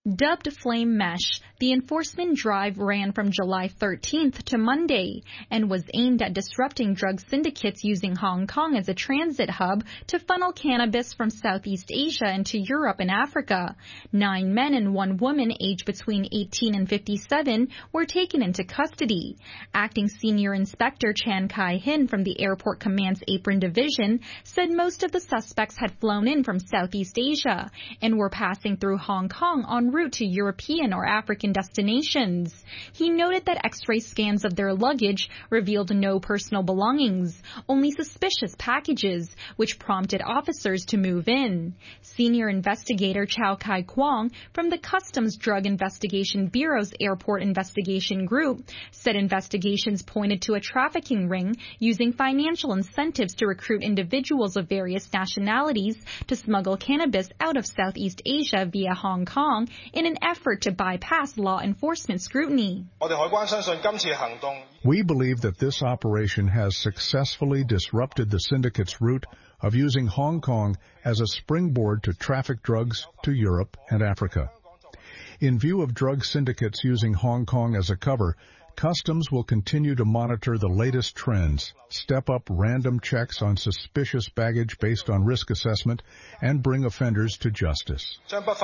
Dubbed Flame Mesh, the enforcement drive ran from July 13th to Monday and was aimed at disrupting drug syndicates using Hong Kong as a transit hub to funnel cannabis from Southeast Asia into Europe and Africa. 9 men and 1 woman aged between 18 and 57 were taken into custody. Acting Senior Inspector Chan Kai-hin from the Airport Command's Apron Division said most of the suspects had flown in from Southeast Asia and were passing through Hong Kong on route to European or African destinations. He noted that X-ray scans of their luggage revealed no personal belongings, only suspicious packages, which prompted officers to move in. Senior Investigator Chow Kai-kwong from the Customs Drug Investigation Bureau's Airport Investigation Group said investigations pointed to a trafficking ring using financial incentives to recruit individuals of various nationalities to smuggle cannabis out of Southeast Asia via Hong Kong in an effort to bypass law enforcement scrutiny. We believe that this operation has successfully disrupted the syndicate's route of using Hong Kong as a springboard to traffic drugs to Europe and Africa. In view of drug syndicates using Hong Kong as a cover, Customs will continue to monitor the latest trends, step up random checks on suspicious baggage based on risk assessment, and bring offenders to justice.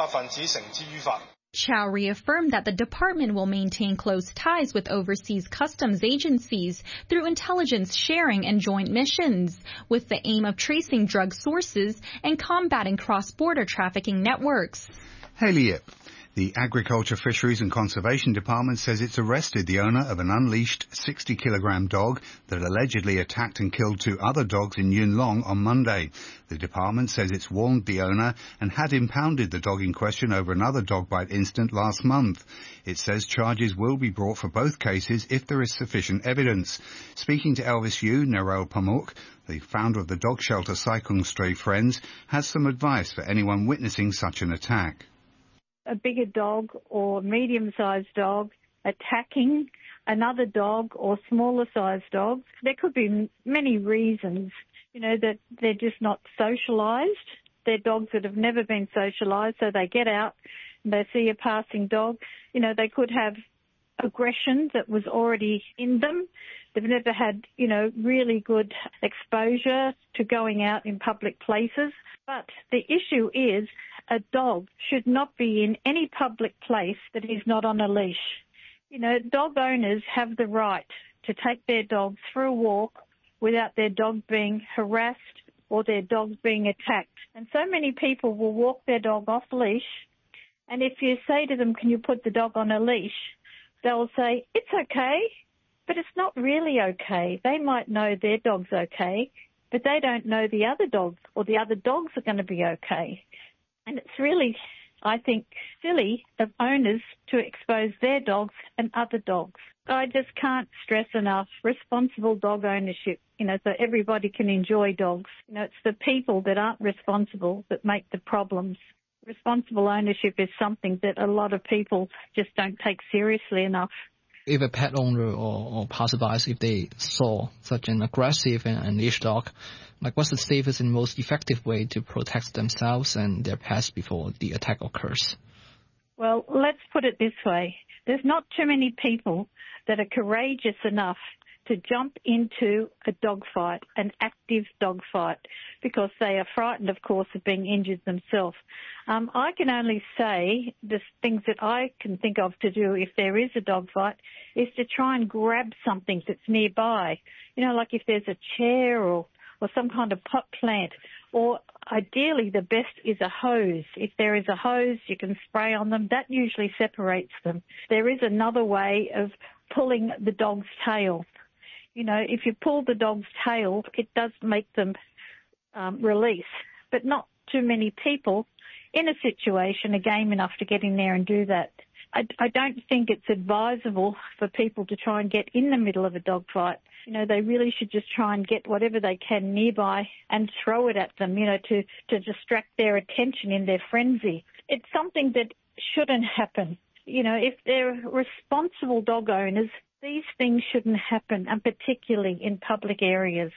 Chow reaffirmed that the department will maintain close ties with overseas customs agencies through intelligence sharing and joint missions, with the aim of tracing drug sources and combating cross-border trafficking networks. Haley Yip. The Agriculture, Fisheries and Conservation Department says it's arrested the owner of an unleashed 60-kilogram dog that allegedly attacked and killed 2 other dogs in Yuen Long on Monday. The department says it's warned the owner and had impounded the dog in question over another dog bite incident last month. It says charges will be brought for both cases if there is sufficient evidence. Speaking to Elvis Yu, Narelle Pamuk, the founder of the dog shelter Sai Kung Stray Friends, has some advice for anyone witnessing such an attack. A bigger dog or medium-sized dog attacking another dog or smaller-sized dogs. There could be many reasons, that they're just not socialised. They're dogs that have never been socialised, so they get out and they see a passing dog. They could have aggression that was already in them. They've never had, really good exposure to going out in public places. But the issue is a dog should not be in any public place that is not on a leash. Dog owners have the right to take their dog through a walk without their dog being harassed or their dog being attacked. And so many people will walk their dog off leash, and if you say to them, can you put the dog on a leash, they'll say, it's okay, but it's not really okay. They might know their dog's okay, but they don't know the other dogs or the other dogs are going to be okay. And it's really, I think, silly of owners to expose their dogs and other dogs. I just can't stress enough responsible dog ownership, so everybody can enjoy dogs. It's the people that aren't responsible that make the problems. Responsible ownership is something that a lot of people just don't take seriously enough. If a pet owner or passerbys, if they saw such an aggressive and leash dog, what's the safest and most effective way to protect themselves and their pets before the attack occurs? Well, let's put it this way. There's not too many people that are courageous enough to jump into a dogfight, an active dogfight, because they are frightened, of course, of being injured themselves. I can only say the things that I can think of to do if there is a dogfight is to try and grab something that's nearby. Like if there's a chair or some kind of pot plant, or ideally the best is a hose. If there is a hose, you can spray on them. That usually separates them. There is another way of pulling the dog's tail. If you pull the dog's tail, it does make them release. But not too many people in a situation are game enough to get in there and do that. I don't think it's advisable for people to try and get in the middle of a dogfight. They really should just try and get whatever they can nearby and throw it at them, to distract their attention in their frenzy. It's something that shouldn't happen. If they're responsible dog owners, these things shouldn't happen, and particularly in public areas.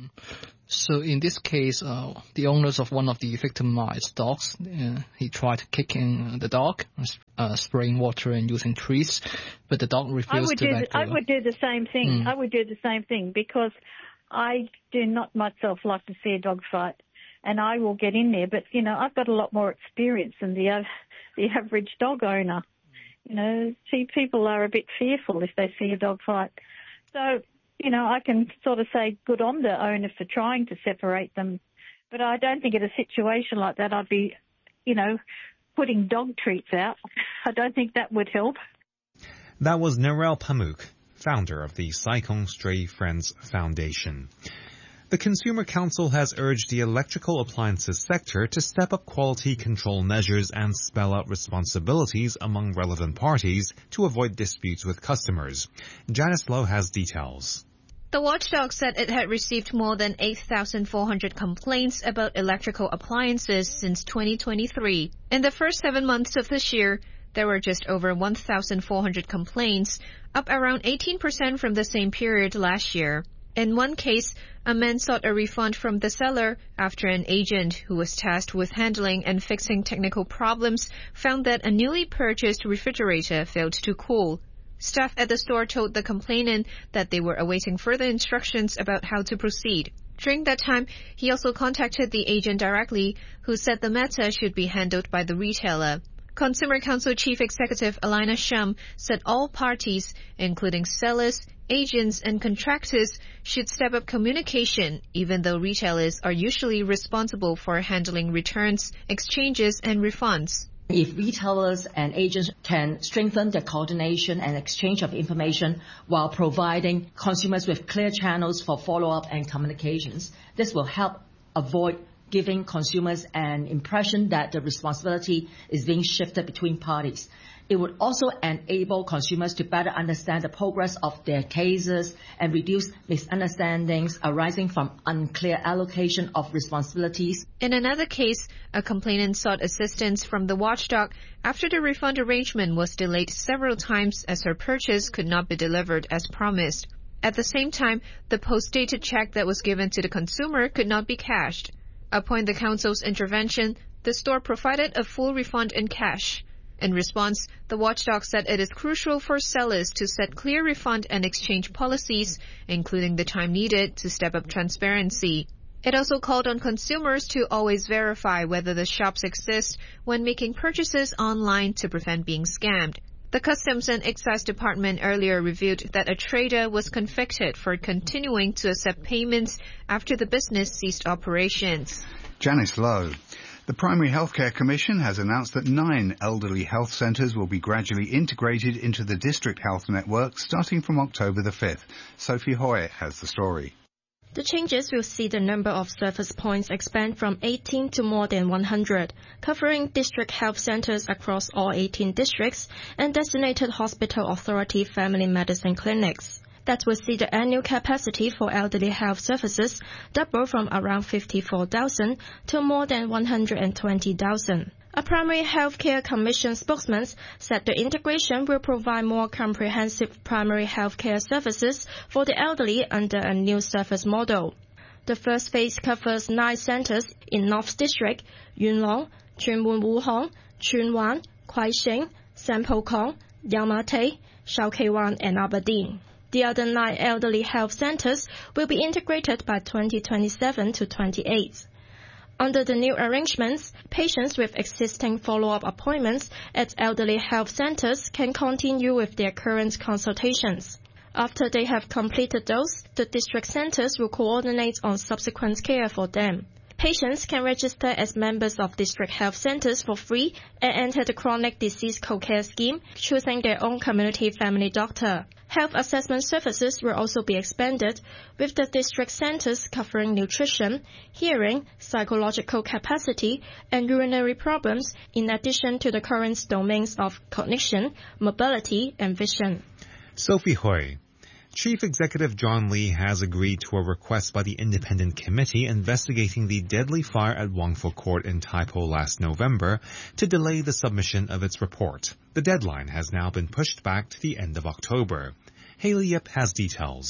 So in this case, the owners of one of the victimized dogs, he tried kicking the dog, spraying water and using trees, but the dog refused to let go. I would do the same thing. I would do the same thing because I do not myself like to see a dog fight, and I will get in there. But, you know, I've got a lot more experience than the average dog owner. You know, people are a bit fearful if they see a dog fight. So, you know, I can sort of say good on the owner for trying to separate them. But I don't think in a situation like that I'd be, you know, putting dog treats out. I don't think that would help. That was Narelle Pamuk, founder of the Sai Kung Stray Friends Foundation. The Consumer Council has urged the electrical appliances sector to step up quality control measures and spell out responsibilities among relevant parties to avoid disputes with customers. Janice Lowe has details. The watchdog said it had received more than 8,400 complaints about electrical appliances since 2023. In the first 7 months of this year, there were just over 1,400 complaints, up around 18% from the same period last year. In one case, a man sought a refund from the seller after an agent who was tasked with handling and fixing technical problems found that a newly purchased refrigerator failed to cool. Staff at the store told the complainant that they were awaiting further instructions about how to proceed. During that time, he also contacted the agent directly, who said the matter should be handled by the retailer. Consumer Council Chief Executive Alina Shum said all parties, including sellers, agents and contractors, should step up communication, even though retailers are usually responsible for handling returns, exchanges and refunds. If retailers and agents can strengthen their coordination and exchange of information while providing consumers with clear channels for follow-up and communications, this will help avoid giving consumers an impression that the responsibility is being shifted between parties. It would also enable consumers to better understand the progress of their cases and reduce misunderstandings arising from unclear allocation of responsibilities. In another case, a complainant sought assistance from the watchdog after the refund arrangement was delayed several times as her purchase could not be delivered as promised. At the same time, the post-dated check that was given to the consumer could not be cashed. Upon the council's intervention, the store provided a full refund in cash. In response, the watchdog said it is crucial for sellers to set clear refund and exchange policies, including the time needed to step up transparency. It also called on consumers to always verify whether the shops exist when making purchases online to prevent being scammed. The Customs and Excise Department earlier revealed that a trader was convicted for continuing to accept payments after the business ceased operations. Janice Lowe. The Primary Healthcare Commission has announced that 9 elderly health centres will be gradually integrated into the district health network starting from October the 5th. Sophie Hoy has the story. The changes will see the number of service points expand from 18 to more than 100, covering district health centres across all 18 districts and designated hospital authority family medicine clinics. That will see the annual capacity for elderly health services double from around 54,000 to more than 120,000. A Primary Healthcare Commission spokesman said the integration will provide more comprehensive primary healthcare services for the elderly under a new service model. The first phase covers 9 centres in North District, Yuen Long, Tuen Mun Wu Hong, Tsuen Wan, Kwai Shing, Sampo Kong, Yang Ma Tei, Shau Kei Wan and Aberdeen. The other 9 elderly health centres will be integrated by 2027 to 28. Under the new arrangements, patients with existing follow-up appointments at elderly health centres can continue with their current consultations. After they have completed those, the district centres will coordinate on subsequent care for them. Patients can register as members of district health centres for free and enter the chronic disease co-care scheme, choosing their own community family doctor. Health assessment services will also be expanded, with the district centres covering nutrition, hearing, psychological capacity, and urinary problems, in addition to the current domains of cognition, mobility, and vision. Sophie Hoy. Chief Executive John Lee has agreed to a request by the independent committee investigating the deadly fire at Wangfu Court in Taipo last November to delay the submission of its report. The deadline has now been pushed back to the end of October. Haley Yip has details.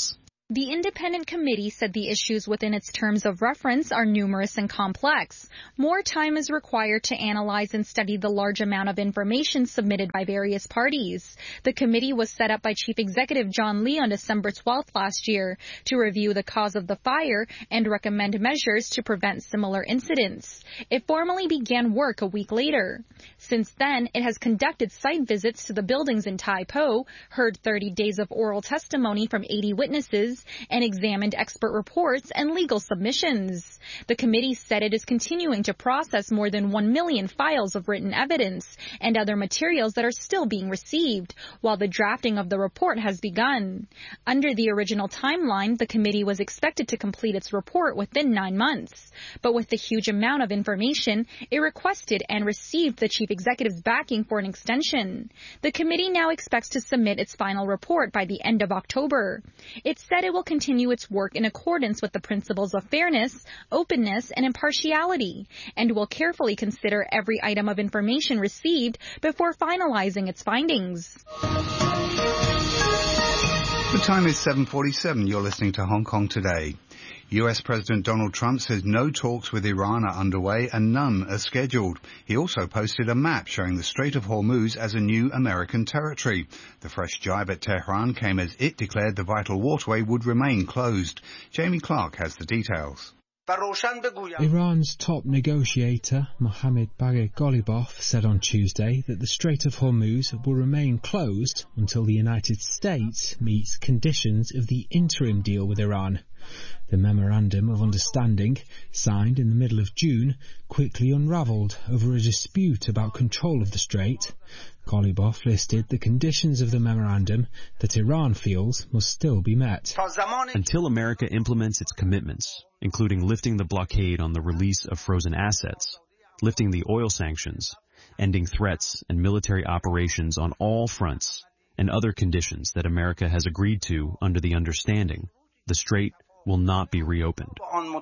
The independent committee said the issues within its terms of reference are numerous and complex. More time is required to analyze and study the large amount of information submitted by various parties. The committee was set up by Chief Executive John Lee on December 12th last year to review the cause of the fire and recommend measures to prevent similar incidents. It formally began work a week later. Since then, it has conducted site visits to the buildings in Tai Po, heard 30 days of oral testimony from 80 witnesses, and examined expert reports and legal submissions. The committee said it is continuing to process more than 1 million files of written evidence and other materials that are still being received, while the drafting of the report has begun. Under the original timeline, the committee was expected to complete its report within 9 months. But with the huge amount of information, it requested and received the chief executive's backing for an extension. The committee now expects to submit its final report by the end of October. It said it will continue its work in accordance with the principles of fairness, openness, and impartiality, and will carefully consider every item of information received before finalizing its findings. The time is 7:47. You're listening to Hong Kong Today. US President Donald Trump says no talks with Iran are underway and none are scheduled. He also posted a map showing the Strait of Hormuz as a new American territory. The fresh jibe at Tehran came as it declared the vital waterway would remain closed. Jamie Clark has the details. Iran's top negotiator, Mohammad Bagher Ghalibaf, said on Tuesday that the Strait of Hormuz will remain closed until the United States meets conditions of the interim deal with Iran. The Memorandum of Understanding, signed in the middle of June, quickly unravelled over a dispute about control of the strait. Ghalibaf listed the conditions of the memorandum that Iran feels must still be met. Until America implements its commitments, including lifting the blockade on the release of frozen assets, lifting the oil sanctions, ending threats and military operations on all fronts, and other conditions that America has agreed to under the understanding, the strait will not be reopened.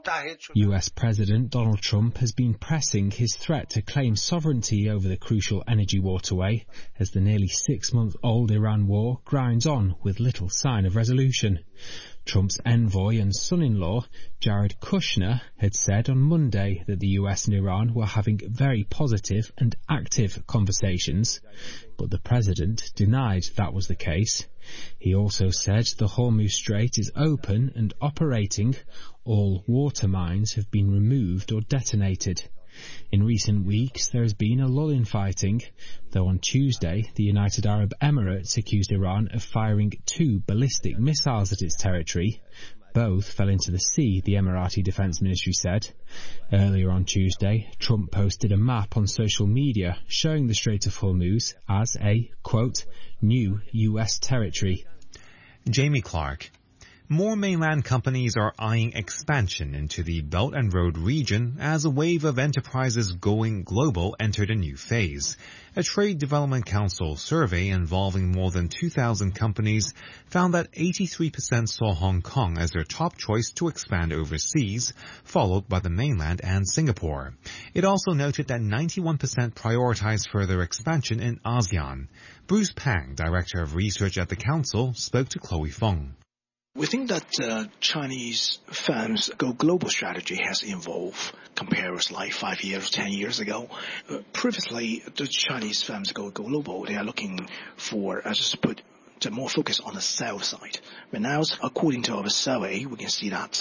US President Donald Trump has been pressing his threat to claim sovereignty over the crucial energy waterway as the nearly 6-month-old Iran war grinds on with little sign of resolution. Trump's envoy and son-in-law, Jared Kushner, had said on Monday that the US and Iran were having very positive and active conversations, but the president denied that was the case. He also said the Hormuz Strait is open and operating. All water mines have been removed or detonated. In recent weeks, there has been a lull in fighting, though on Tuesday, the United Arab Emirates accused Iran of firing 2 ballistic missiles at its territory. Both fell into the sea, the Emirati Defense Ministry said. Earlier on Tuesday, Trump posted a map on social media showing the Strait of Hormuz as a, quote, new U.S. territory. Jamie Clark. More mainland companies are eyeing expansion into the Belt and Road region as a wave of enterprises going global entered a new phase. A Trade Development Council survey involving more than 2,000 companies found that 83% saw Hong Kong as their top choice to expand overseas, followed by the mainland and Singapore. It also noted that 91% prioritized further expansion in ASEAN. Bruce Pang, Director of Research at the Council, spoke to Chloe Fong. We think that Chinese firms' go global strategy has evolved compared with like 5 years, 10 years ago. Previously, the Chinese firms go global. They are looking for, just put, the more focus on the sales side. But now, according to our survey, we can see that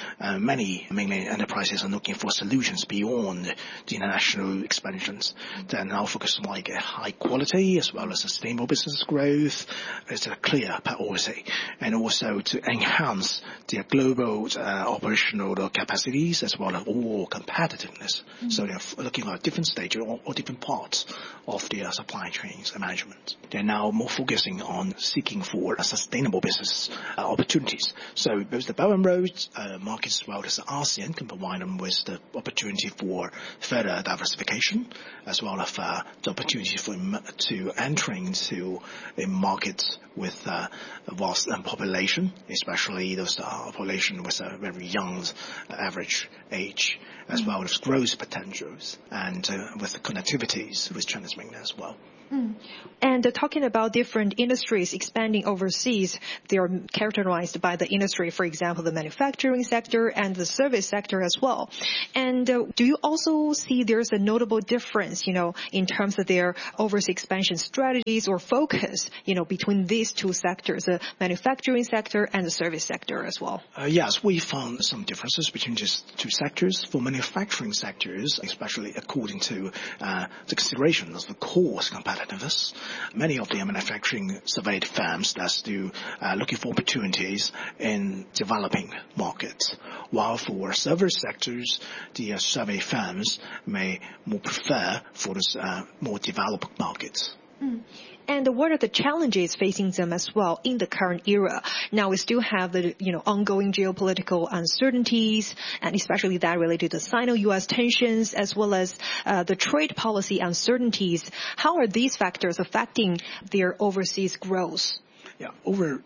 many mainland enterprises are looking for solutions beyond the international expansions. They're now focused on like high quality as well as sustainable business growth. It's a clear priority, and also to enhance their global operational capacities as well as overall competitiveness. So they're looking at different stages or different parts of their supply chains management. They're now more focusing on seeking for sustainable business opportunities. So both the Belt and Road markets as well as the ASEAN can provide them with the opportunity for further diversification, as well as the opportunity for to entering into a market with a vast population, especially those population with a very young average age, as well as growth potentials, and with the connectivities with China's mainland as well. And talking about different industries expanding overseas, they are characterized by the industry, for example, the manufacturing sector and the service sector as well. And do you also see there's a notable difference, in terms of their overseas expansion strategies or focus, between these two sectors, the manufacturing sector and the service sector as well? Yes, we found some differences between these two sectors. For manufacturing sectors, especially according to the consideration of the cost competitiveness, many of the manufacturing surveyed firms are still looking for opportunities in developing markets, while for service sectors, the survey firms may more prefer for the more developed markets. And what are the challenges facing them as well in the current era? Now we still have the ongoing geopolitical uncertainties, and especially that related to Sino-US tensions, as well as the trade policy uncertainties. How are these factors affecting their overseas growth? Yeah, over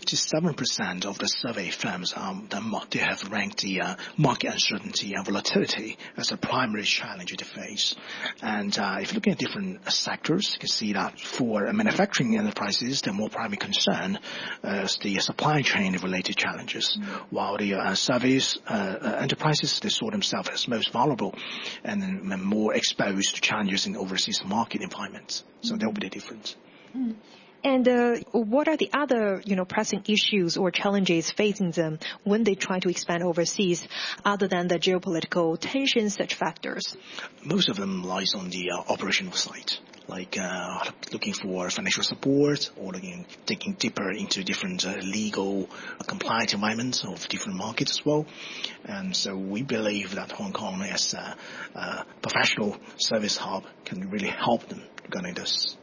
57% of the survey firms they have ranked the market uncertainty and volatility as a primary challenge they face. And if you're looking at different sectors, you can see that for manufacturing enterprises, they're more primary concern as the supply chain related challenges, while the service enterprises, they saw themselves as most vulnerable and more exposed to challenges in overseas market environments. So that will be the difference. And what are the other, pressing issues or challenges facing them when they try to expand overseas, other than the geopolitical tensions, such factors? Most of them lies on the operational side, like looking for financial support or digging deeper into different legal compliant environments of different markets as well. And so we believe that Hong Kong as a professional service hub can really help them regarding this.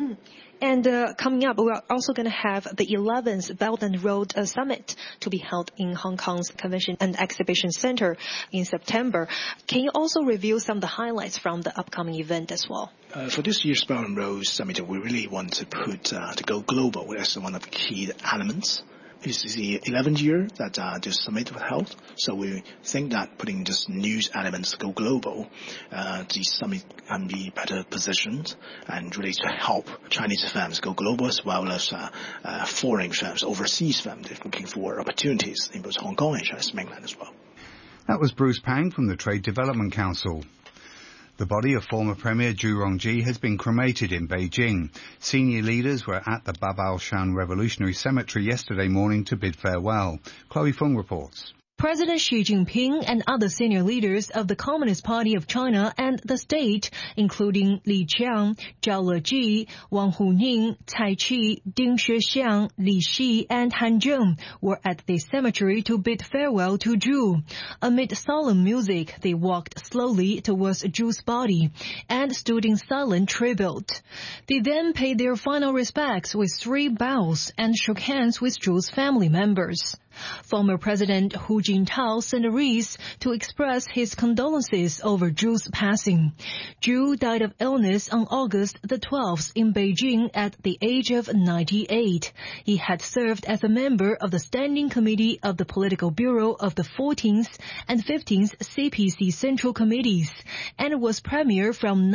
And coming up, we're also going to have the 11th Belt and Road Summit to be held in Hong Kong's Convention and Exhibition Center in September. Can you also review some of the highlights from the upcoming event as well? For this year's Belt and Road Summit, we really want to put to go global as one of the key elements. This is the 11th year that this summit was held, so we think that putting just news elements to go global, the summit can be better positioned and really to help Chinese firms go global as well as foreign firms, overseas firms looking for opportunities in both Hong Kong and China's mainland as well. That was Bruce Pang from the Trade Development Council. The body of former Premier Zhu Rongji has been cremated in Beijing. Senior leaders were at the Babaoshan Revolutionary Cemetery yesterday morning to bid farewell. Chloe Fung reports. President Xi Jinping and other senior leaders of the Communist Party of China and the state, including Li Qiang, Zhao Leji, Wang Huning, Cai Qi, Ding Xuexiang, Li Xi, and Han Zheng, were at the cemetery to bid farewell to Zhu. Amid solemn music, they walked slowly towards Zhu's body and stood in silent tribute. They then paid their final respects with 3 bows and shook hands with Zhu's family members. Former President Hu Jintao sent a wreath to express his condolences over Zhu's passing. Zhu died of illness on August the 12th in Beijing at the age of 98. He had served as a member of the Standing Committee of the Political Bureau of the 14th and 15th CPC Central Committees and was Premier from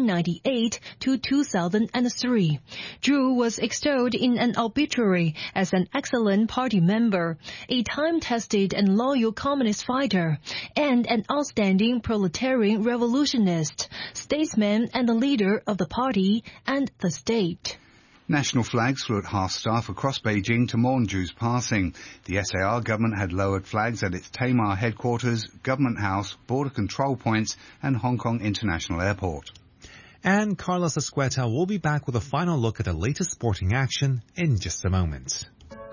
1998 to 2003. Zhu was extolled in an obituary as an excellent party member, a time-tested and loyal communist fighter, and an outstanding proletarian revolutionist, statesman and the leader of the party and the state. National flags flew at half-staff across Beijing to mourn Zhu's passing. The SAR government had lowered flags at its Tamar headquarters, Government House, border control points and Hong Kong International Airport. And Carlos Escueta will be back with a final look at the latest sporting action in just a moment.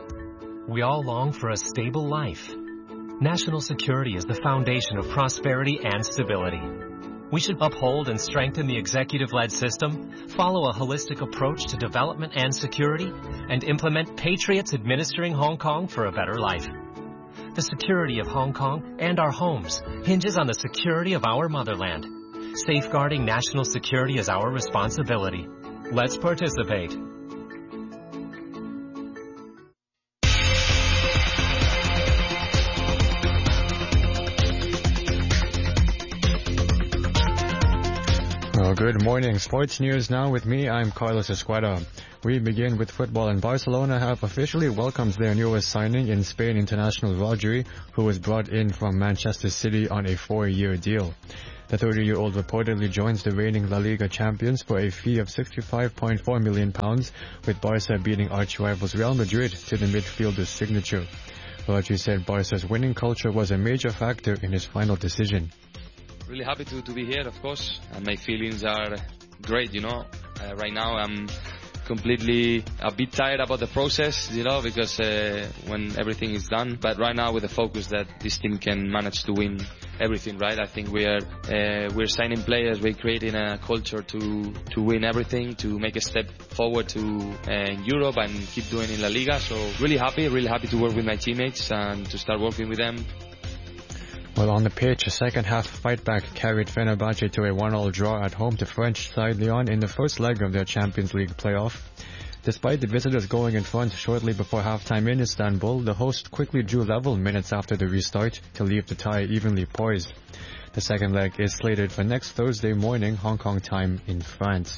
We all long for a stable life. National security is the foundation of prosperity and stability. We should uphold and strengthen the executive-led system, follow a holistic approach to development and security, and implement patriots administering Hong Kong for a better life. The security of Hong Kong and our homes hinges on the security of our motherland. Safeguarding national security is our responsibility. Let's participate. Good morning. Sports news now with me. I'm Carlos Escueda. We begin with football, and Barcelona have officially welcomed their newest signing in Spain, international Rodri, who was brought in from Manchester City on a 4-year deal. The 30-year-old reportedly joins the reigning La Liga champions for a fee of £65.4 million, with Barca beating arch-rivals Real Madrid to the midfielder's signature. Rodri said Barca's winning culture was a major factor in his final decision. Really happy to be here, of course, and my feelings are great, right now I'm completely a bit tired about the process, because when everything is done, but right now with the focus that this team can manage to win everything, right? I think we're signing players, we're creating a culture to win everything, to make a step forward to in Europe and keep doing in La Liga. So really happy to work with my teammates and to start working with them. Well, on the pitch, a second-half fight-back carried Fenerbahce to a 1-1 draw at home to French side Lyon in the first leg of their Champions League playoff. Despite the visitors going in front shortly before halftime in Istanbul, the host quickly drew level minutes after the restart to leave the tie evenly poised. The second leg is slated for next Thursday morning, Hong Kong time in France.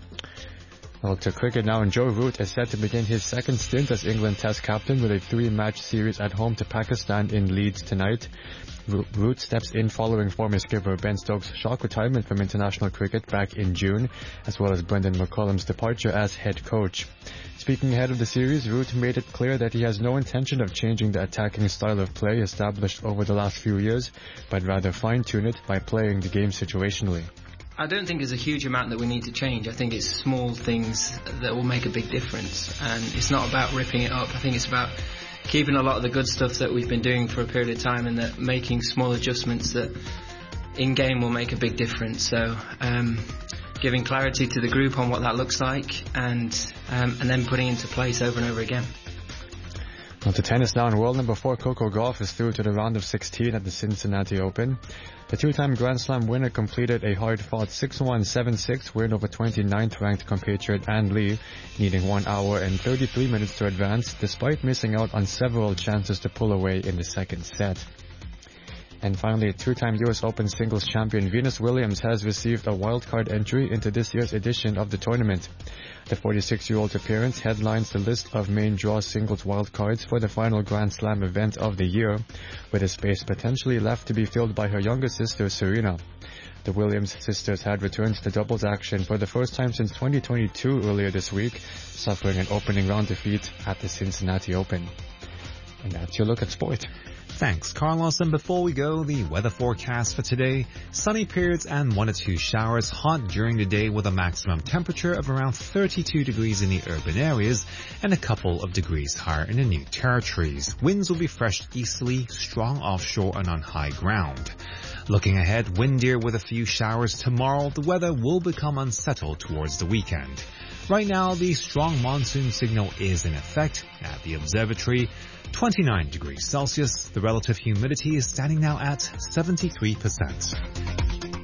Well, to cricket now, and Joe Root is set to begin his second stint as England Test captain with a 3-match series at home to Pakistan in Leeds tonight. Root steps in following former skipper Ben Stokes' shock retirement from international cricket back in June, as well as Brendan McCullum's departure as head coach. Speaking ahead of the series, Root made it clear that he has no intention of changing the attacking style of play established over the last few years, but rather fine-tune it by playing the game situationally. I don't think there's a huge amount that we need to change. I think it's small things that will make a big difference, and it's not about ripping it up. I think it's about keeping a lot of the good stuff that we've been doing for a period of time, and that making small adjustments that in game will make a big difference. So giving clarity to the group on what that looks like, and then putting into place over and over again. Well, to tennis now, and world number 4 Coco Gauff is through to the round of 16 at the Cincinnati Open. The two-time Grand Slam winner completed a hard-fought 6-1, 7-6 win over 29th-ranked compatriot Ann Lee, needing 1 hour and 33 minutes to advance, despite missing out on several chances to pull away in the second set. And finally, two-time U.S. Open singles champion Venus Williams has received a wildcard entry into this year's edition of the tournament. The 46-year-old's appearance headlines the list of main draw singles wildcards for the final Grand Slam event of the year, with a space potentially left to be filled by her younger sister Serena. The Williams sisters had returned to doubles action for the first time since 2022 earlier this week, suffering an opening round defeat at the Cincinnati Open. And that's your look at sport. Thanks, Carlos. And before we go, the weather forecast for today: sunny periods and 1 or 2 showers, hot during the day with a maximum temperature of around 32 degrees in the urban areas and a couple of degrees higher in the new territories. Winds will be fresh easterly, strong offshore and on high ground. Looking ahead, windier with a few showers tomorrow. The weather will become unsettled towards the weekend. Right now, the strong monsoon signal is in effect at the observatory. 29 degrees Celsius. The relative humidity is standing now at 73%.